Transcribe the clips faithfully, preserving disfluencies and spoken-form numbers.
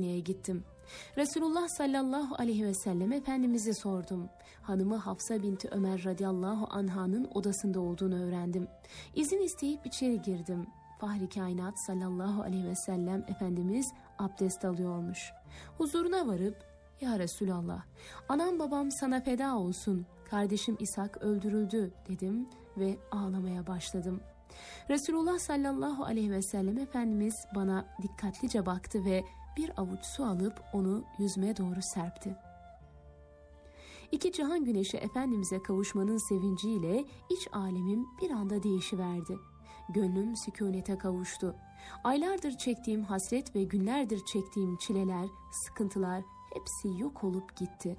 Medine'ye gittim. Resulullah sallallahu aleyhi ve sellem Efendimiz'i sordum. Hanımı Hafsa binti Ömer radıyallahu anh'ın odasında olduğunu öğrendim. İzin isteyip içeri girdim. Fahri kainat sallallahu aleyhi ve sellem Efendimiz abdest alıyormuş. Huzuruna varıp, "Ya Resulallah, anam babam sana feda olsun, kardeşim İshak öldürüldü" dedim ve ağlamaya başladım. Resulullah sallallahu aleyhi ve sellem Efendimiz bana dikkatlice baktı ve bir avuç su alıp onu yüzüme doğru serpti. İki cihan güneşi Efendimiz'e kavuşmanın sevinciyle iç alemim bir anda değişiverdi. Gönlüm sükunete kavuştu. Aylardır çektiğim hasret ve günlerdir çektiğim çileler, sıkıntılar hepsi yok olup gitti.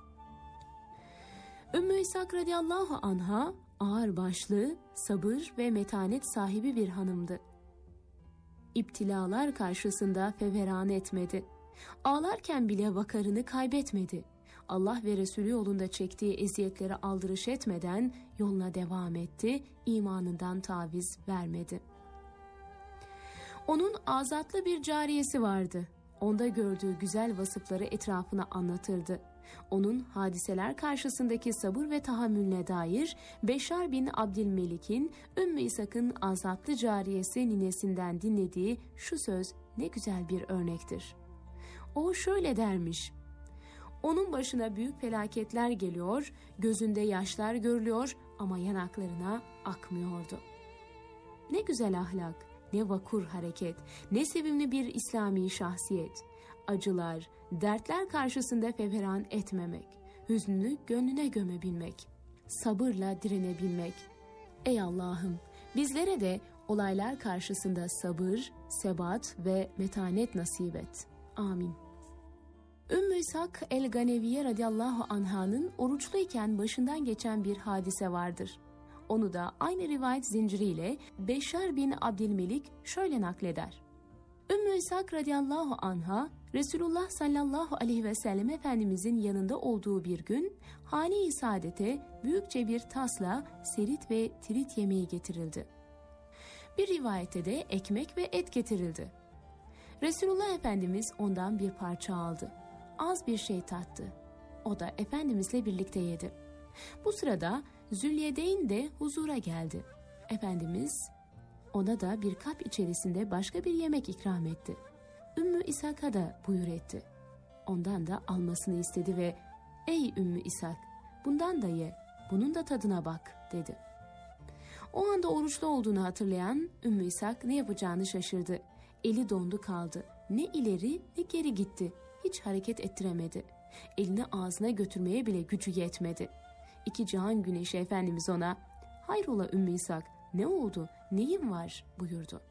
Ümmü İshak radıyallahu anha ağır başlı, sabır ve metanet sahibi bir hanımdı. İptilalar karşısında feveran etmedi. Ağlarken bile vakarını kaybetmedi. Allah ve Resulü yolunda çektiği eziyetlere aldırış etmeden yoluna devam etti, imanından taviz vermedi. Onun azatlı bir cariyesi vardı. Onda gördüğü güzel vasıfları etrafına anlatırdı. Onun hadiseler karşısındaki sabır ve tahammülüne dair Beşşar bin Abdülmelik'in Ümmü İshak'ın azatlı cariyesi ninesinden dinlediği şu söz ne güzel bir örnektir. O şöyle dermiş: "Onun başına büyük felaketler geliyor, gözünde yaşlar görülüyor ama yanaklarına akmıyordu." Ne güzel ahlak, ne vakur hareket, ne sevimli bir İslami şahsiyet. Acılar, dertler karşısında feveran etmemek, hüznünü gönlüne gömebilmek, sabırla direnebilmek. Ey Allah'ım, bizlere de olaylar karşısında sabır, sebat ve metanet nasip et. Amin. Ümmü İshak el-Ganeviye radıyallahu anh'ın oruçluyken başından geçen bir hadise vardır. Onu da aynı rivayet zinciriyle Beşşar bin Abdülmelik şöyle nakleder. Ümmü İshak radıyallahu anha, Resulullah sallallahu aleyhi ve sellem Efendimizin yanında olduğu bir gün hane-i saadete büyükçe bir tasla serit ve tirit yemeği getirildi. Bir rivayette de ekmek ve et getirildi. Resulullah Efendimiz ondan bir parça aldı. Az bir şey tattı. O da Efendimizle birlikte yedi. Bu sırada Zülyedeyn de huzura geldi. Efendimiz ona da bir kap içerisinde başka bir yemek ikram etti. Ümmü İshak'a da buyur etti. Ondan da almasını istedi ve "Ey Ümmü İshak, bundan da ye, bunun da tadına bak" dedi. O anda oruçlu olduğunu hatırlayan Ümmü İshak ne yapacağını şaşırdı. Eli dondu kaldı. Ne ileri ne geri gitti. Hiç hareket ettiremedi. Elini ağzına götürmeye bile gücü yetmedi. İki cihan güneşi Efendimiz ona "Hayrola Ümmü İshak, ne oldu, neyin var?" buyurdu.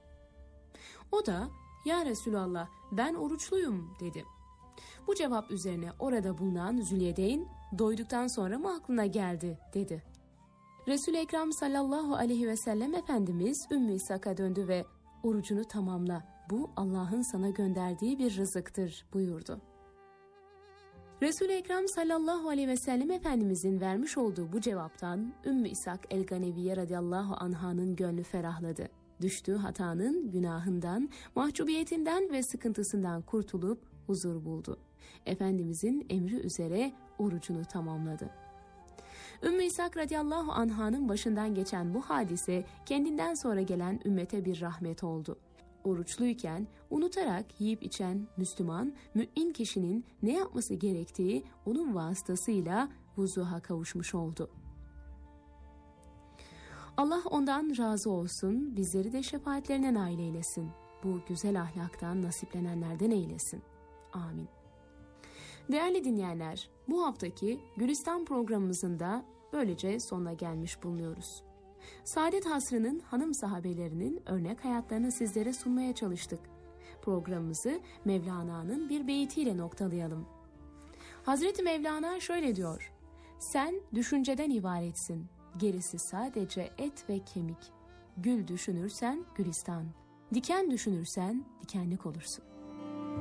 O da "Ya Resulallah, ben oruçluyum" dedi. Bu cevap üzerine orada bulunan Zülyedeyn "Doyduktan sonra mı aklına geldi?" dedi. Resul-i Ekrem sallallahu aleyhi ve sellem Efendimiz Ümmü İshak'a döndü ve "Orucunu tamamla, bu Allah'ın sana gönderdiği bir rızıktır" buyurdu. Resul-i Ekrem sallallahu aleyhi ve sellem Efendimizin vermiş olduğu bu cevaptan Ümmü İshak el-Ganeviye radıyallahu anh'ın gönlü ferahladı. Düştüğü hatanın günahından, mahcubiyetinden ve sıkıntısından kurtulup huzur buldu. Efendimizin emri üzere orucunu tamamladı. Ümmü İshak radıyallahu anh'ın başından geçen bu hadise kendinden sonra gelen ümmete bir rahmet oldu. Oruçluyken unutarak yiyip içen Müslüman, mümin kişinin ne yapması gerektiği onun vasıtasıyla vuzuha kavuşmuş oldu. Allah ondan razı olsun, bizleri de şefaatlerine nail eylesin. Bu güzel ahlaktan nasiplenenlerden eylesin. Amin. Değerli dinleyenler, bu haftaki Gülistan programımızın da böylece sonuna gelmiş bulunuyoruz. Saadet asrının hanım sahabelerinin örnek hayatlarını sizlere sunmaya çalıştık. Programımızı Mevlana'nın bir beytiyle noktalayalım. Hazreti Mevlana şöyle diyor: "Sen düşünceden ibaretsin, gerisi sadece et ve kemik. Gül düşünürsen gülistan, diken düşünürsen dikenlik olursun."